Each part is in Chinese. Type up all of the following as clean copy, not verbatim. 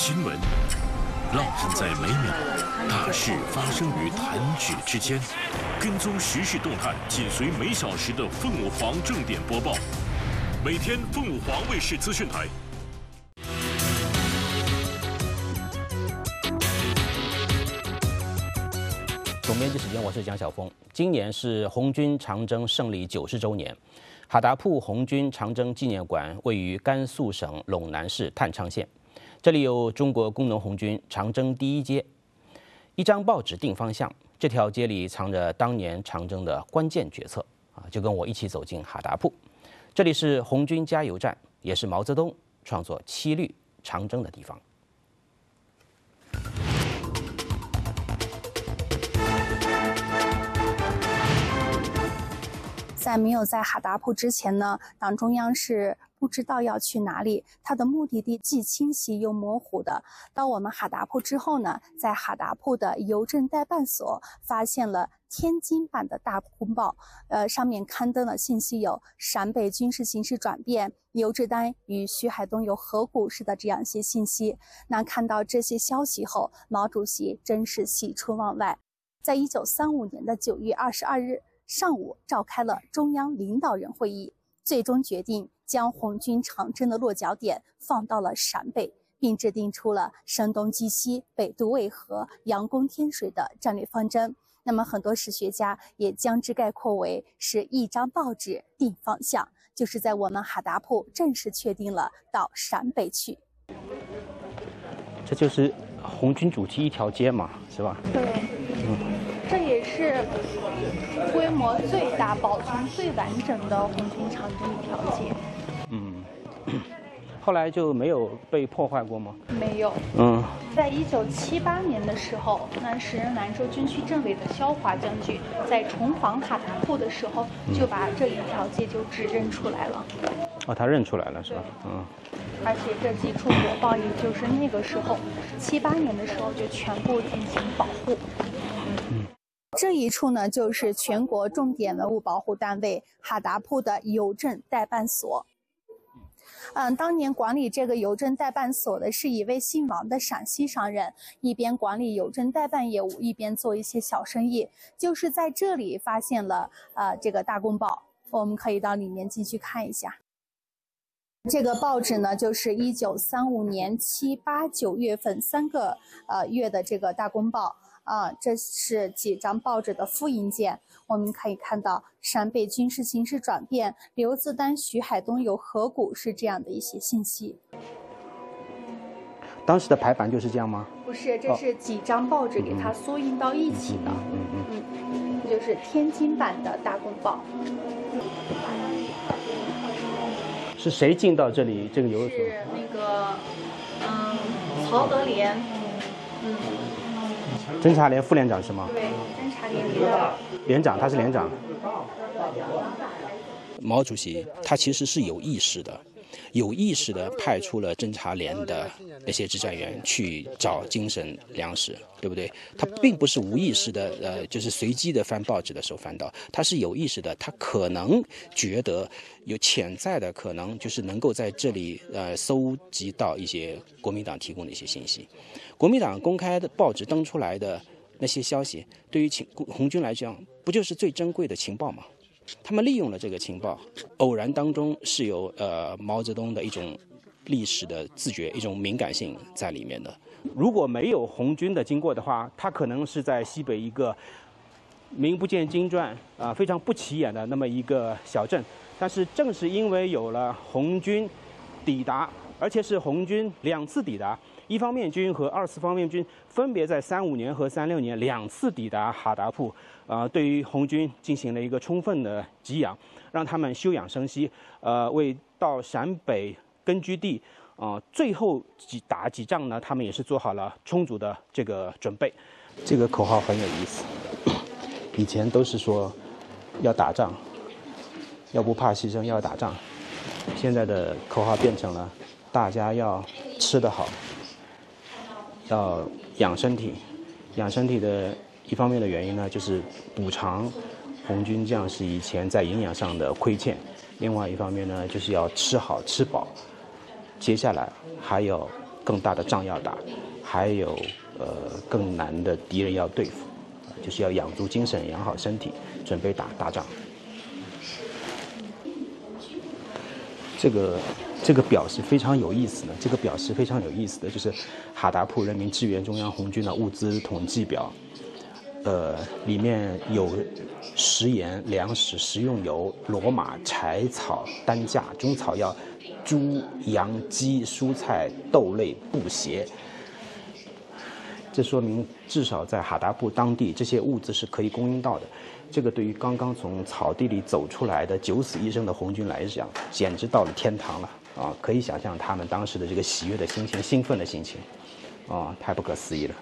新闻，浪漫在每秒，大事发生于弹指之间。跟踪时事动态，紧随每小时的凤舞凰正点播报。每天凤舞凰卫视资讯台。 总编辑时间，我是蒋晓峰。今年是红军长征胜利90周年，哈达铺红军长征纪念馆位于甘肃省陇南市探昌县，这里有中国工农红军长征第一街。一张报纸定方向，这条街里藏着当年长征的关键决策啊！就跟我一起走进哈达铺，这里是红军加油站，也是毛泽东创作七律长征的地方。 在没有在哈达铺之前呢，党中央是不知道要去哪里，它的目的地既清晰又模糊的。到我们哈达铺之后呢，在哈达铺的邮政代办所发现了天津版的大公报，上面刊登的信息有陕北军事形势转变，刘志丹与徐海东有合股式的这样一些信息。那看到这些消息后，毛主席真是喜出望外。在1935年的9月22日上午召开了中央领导人会议，最终决定将红军长征的落脚点放到了陕北，并制定出了声东击西、北渡渭河、佯攻天水的战略方针。那么很多史学家也将之概括为是一张报纸定方向，就是在我们哈达铺正式确定了到陕北去。 这就是红军主题一条街嘛，是吧？ 对，这也是规模最大、保存最完整的红军长征一条街。 后来就没有被破坏过吗？ 没有。在1978年的时候，那时任兰州军区政委的萧华将军在重访哈达铺的时候，就把这一条街就指认出来了。 哦，他认出来了是吧？ 而且这几处国报，也就是那个时候78年的时候，就全部进行保护。这一处呢，就是全国重点文物保护单位哈达铺的邮政代办所。当年管理这个邮政代办所的是一位姓王的陕西商人，一边管理邮政代办业务，一边做一些小生意。就是在这里发现了这个大公报，我们可以到里面进去看一下。这个报纸呢，就是1935年7、8、9月份3个月的这个大公报。这是几张报纸的复印件，我们可以看到陕北军事形势转变，刘自丹、徐海东有合股是这样的一些信息。 当时的排版就是这样吗？ 不是，这是几张报纸给它缩印到一起的。这就是天津版的大公报。 是谁进到这里这个邮所？ 是那个曹德廉。 侦察连副连长是吗？ 对，侦察连连长，他是连长。毛主席他其实是有意识的派出了侦察连的那些指战员去找精神粮食，对不对？他并不是无意识的，就是随机的翻报纸的时候翻到，他是有意识的，他可能觉得有潜在的可能，就是能够在这里搜集到一些国民党提供的一些信息。国民党公开的报纸登出来的那些消息，对于红军来讲，不就是最珍贵的情报吗？他们利用了这个情报，偶然当中是有毛泽东的一种历史的自觉、一种敏感性在里面的。如果没有红军的经过的话，他可能是在西北一个名不见经传非常不起眼的那么一个小镇。但是正是因为有了红军抵达，而且是红军2次抵达，一方面军和2次方面军分别在35年和36年2次抵达哈达铺，对于红军进行了一个充分的给养，让他们休养生息，为到陕北根据地最后打几仗呢，他们也是做好了充足的这个准备。这个口号很有意思，以前都是说要打仗，要不怕牺牲，要打仗，现在的口号变成了大家要吃得好，要养身体。养身体的一方面的原因呢，就是补偿红军将士以前在营养上的亏欠；另外一方面呢，就是要吃好吃饱。接下来还有更大的仗要打，还有更难的敌人要对付，就是要养足精神，养好身体，准备打大仗。这个表是非常有意思的，就是哈达铺人民支援中央红军的物资统计表，里面有食盐、粮食、食用油、骡马、柴草、担架、中草药、猪、羊、鸡、蔬菜、豆类、布鞋。这说明至少在哈达铺当地，这些物资是可以供应到的。这个对于刚刚从草地里走出来的九死一生的红军来讲，简直到了天堂了啊！可以想象他们当时的这个喜悦的心情、兴奋的心情，啊，太不可思议了。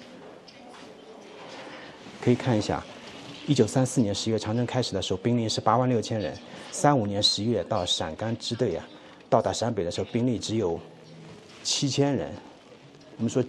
可以看一下，1934年10月长征开始的时候，兵力是86000人；35年11月到陕甘支队到达陕北的时候，兵力只有7000人。我们说